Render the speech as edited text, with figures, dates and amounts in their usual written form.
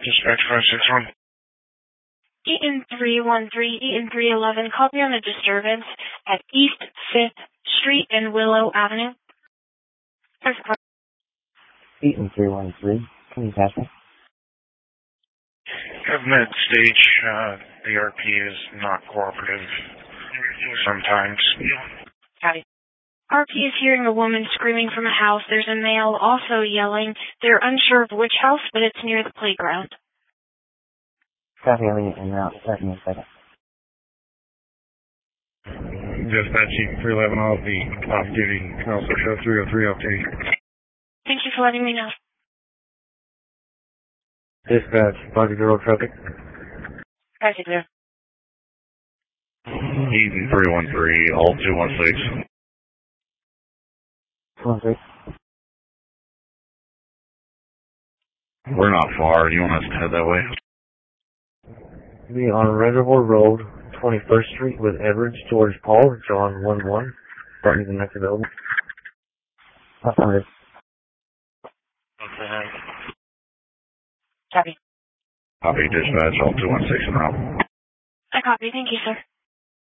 Dispatch 561. Eaton 313, Eaton 311, copy on a disturbance at East 5th Street and Willow Avenue. Eaton 313, can you pass me? Government stage, the RP is not cooperative sometimes. Copy. RP is hearing a woman screaming from a house. There's a male also yelling. They're unsure of which house, but it's near the playground. Copy, I'll get in route. Start in a second. Dispatch Eaton 311 off the off-duty. Can also show 303 off-duty. Thank you for letting me know. Dispatch, body girl traffic. Copy, clear. Eaton 313, all 216. 216. We're not far. You want us to head that way? Be on Reservoir Road, 21st Street with Edwards, George Paul, John 11. Starting the next available. That's not it. Okay. Copy. Copy, dispatch, all 216 and out. I copy. Thank you, sir.